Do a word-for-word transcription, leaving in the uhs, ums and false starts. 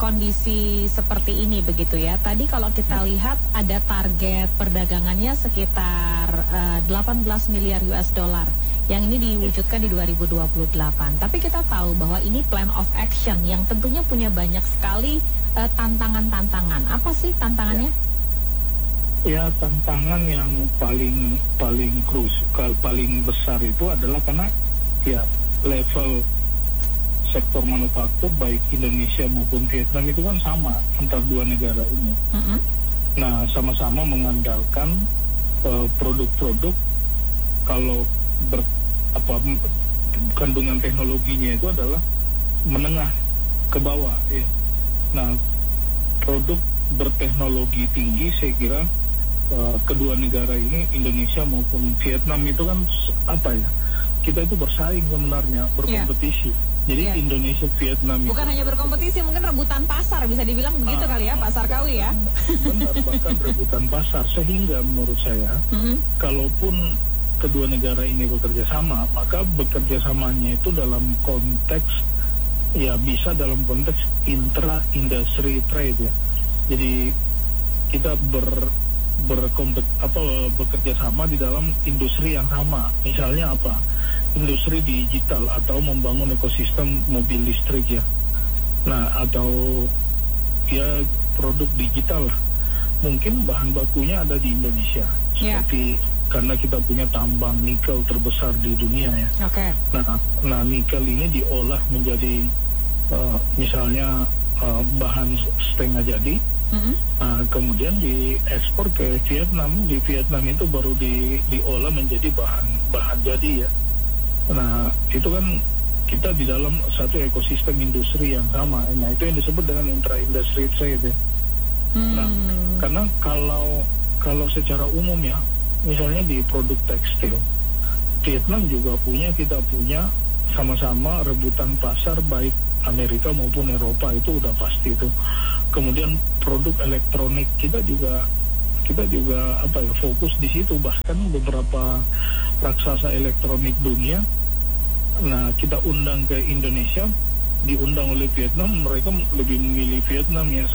kondisi seperti ini begitu ya. Tadi kalau kita lihat ada target perdagangannya sekitar uh, delapan belas miliar U S dollar. Yang ini diwujudkan di dua ribu dua puluh delapan. Tapi kita tahu bahwa ini plan of action yang tentunya punya banyak sekali uh, tantangan-tantangan. Apa sih tantangannya? Ya, tantangan yang paling paling krusial, paling besar itu adalah karena ya level sektor manufaktur baik Indonesia maupun Vietnam itu kan sama antar dua negara ini. Mm-hmm. Nah, sama-sama mengandalkan uh, produk-produk kalau ber, apa kandungan teknologinya itu adalah menengah ke bawah ya. Nah, produk berteknologi tinggi saya kira uh, kedua negara ini Indonesia maupun Vietnam itu kan apa ya? Kita itu bersaing sebenarnya, berkompetisi. Yeah. Jadi yeah. Indonesia Vietnam bukan itu hanya berkompetisi, mungkin rebutan pasar bisa dibilang begitu ah, kali ya, Pak Sarkawi ya. Benar, bahkan rebutan pasar. Sehingga menurut saya, mm-hmm. kalaupun kedua negara ini bekerja sama, maka bekerja samanya itu dalam konteks ya bisa dalam konteks intra-industry trade ya. Jadi kita ber berkompet apa bekerja sama di dalam industri yang sama. Misalnya apa? Industri digital atau membangun ekosistem mobil listrik ya. Nah, atau ya produk digital lah. Mungkin bahan bakunya ada di Indonesia. Seperti yeah. karena kita punya tambang nikel terbesar di dunia ya. Oke. Okay. Nah, nah nikel ini diolah menjadi uh, misalnya uh, bahan setengah jadi. Mm-hmm. Nah, kemudian diekspor ke Vietnam. Di Vietnam itu baru di, diolah menjadi bahan bahan jadi ya. Nah, itu kan kita di dalam satu ekosistem industri yang sama. Nah, itu yang disebut dengan intra-industry trade ya. Hmm. Nah, karena kalau kalau secara umum ya, misalnya di produk tekstil, Vietnam juga punya, kita punya sama-sama rebutan pasar baik Amerika maupun Eropa, itu udah pasti itu. Kemudian produk elektronik kita juga kita juga apa ya fokus di situ, bahkan beberapa raksasa elektronik dunia. Nah, kita undang ke Indonesia, diundang oleh Vietnam, mereka lebih memilih Vietnam ya.